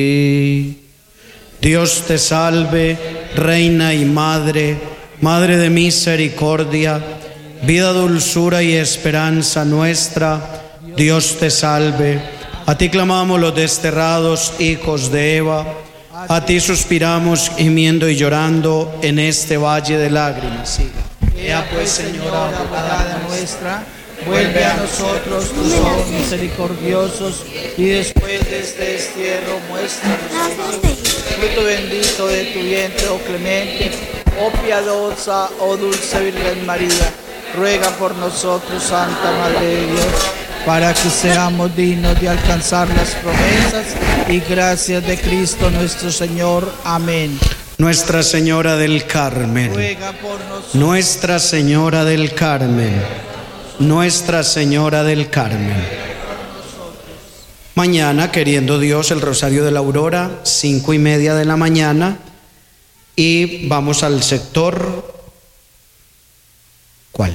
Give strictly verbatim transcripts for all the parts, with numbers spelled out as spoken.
Dios te salve, Reina y Madre, Madre de misericordia, vida, dulzura y esperanza nuestra. Dios te salve. A ti clamamos los desterrados hijos de Eva, a ti suspiramos gimiendo y llorando en este valle de lágrimas. Ea pues, Señora, abogada nuestra, vuelve a nosotros tus ojos misericordiosos, y después de este destierro muéstranos fruto bendito de tu vientre, oh clemente, oh piadosa, oh dulce Virgen María. Ruega por nosotros, Santa Madre de Dios, para que seamos dignos de alcanzar las promesas y gracias de Cristo nuestro Señor. Amén. Nuestra Señora del Carmen, ruega por nosotros. Nuestra Señora del Carmen, Nuestra Señora del Carmen. Mañana, queriendo Dios, el Rosario de la Aurora, cinco y media de la mañana, y vamos al sector. ¿Cuál?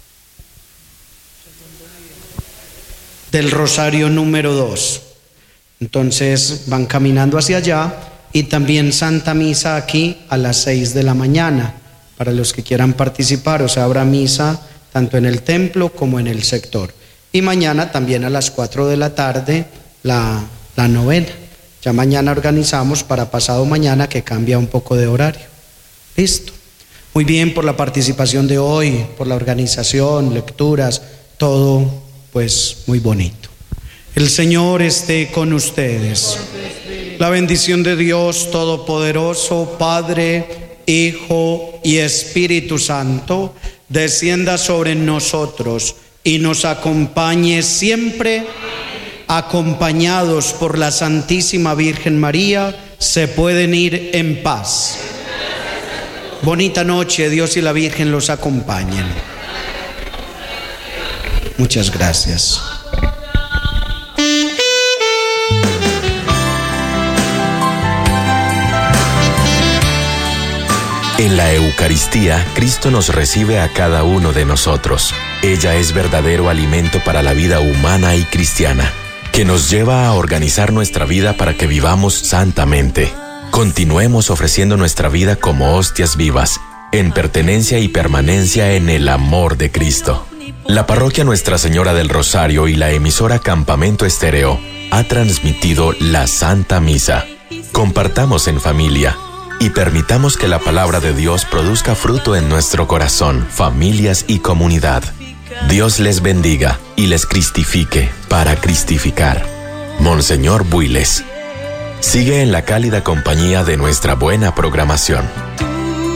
Del Rosario número dos. Entonces van caminando hacia allá, y también Santa Misa aquí a las seis de la mañana, para los que quieran participar. O sea, habrá misa tanto en el templo como en el sector. Y mañana también a las cuatro de la tarde la, la novena. Ya mañana organizamos para pasado mañana, que cambia un poco de horario. Listo. Muy bien por la participación de hoy, por la organización, lecturas, todo pues muy bonito. El Señor esté con ustedes. La bendición de Dios Todopoderoso, Padre, Hijo y Espíritu Santo, descienda sobre nosotros y nos acompañe siempre. Acompañados por la Santísima Virgen María, se pueden ir en paz. Bonita noche, Dios y la Virgen los acompañen. Muchas gracias. En la Eucaristía, Cristo nos recibe a cada uno de nosotros. Ella es verdadero alimento para la vida humana y cristiana, que nos lleva a organizar nuestra vida para que vivamos santamente. Continuemos ofreciendo nuestra vida como hostias vivas, en pertenencia y permanencia en el amor de Cristo. La parroquia Nuestra Señora del Rosario y la emisora Campamento Estéreo ha transmitido la Santa Misa. Compartamos en familia y permitamos que la palabra de Dios produzca fruto en nuestro corazón, familias y comunidad. Dios les bendiga y les cristifique para cristificar. Monseñor Builes. Sigue en la cálida compañía de nuestra buena programación.